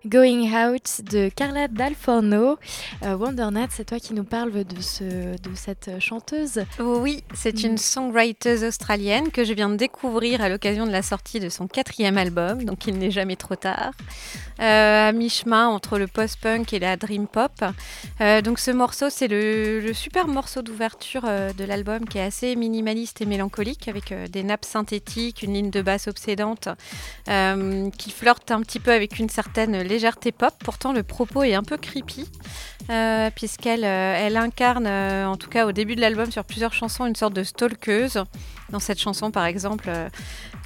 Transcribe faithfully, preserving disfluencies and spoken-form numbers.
Going Out de Carla Dal Forno. Euh, Wondernat, c'est toi qui nous parles de, ce, de cette chanteuse. Oui, c'est une songwriter australienne que je viens de découvrir à l'occasion de la sortie de son quatrième album, donc il n'est jamais trop tard, euh, à mi-chemin entre le post-punk et la dream pop. Euh, donc ce morceau, c'est le, le super morceau d'ouverture euh, de l'album qui est assez minimaliste et mélancolique, avec euh, des nappes synthétiques, une ligne de basse obsédante euh, qui flirte un petit peu avec une certaine légèreté pop. Pourtant, le propos est un peu creepy. Euh, puisqu'elle euh, elle incarne, euh, en tout cas au début de l'album, sur plusieurs chansons, une sorte de stalkeuse. Dans cette chanson, par exemple, euh,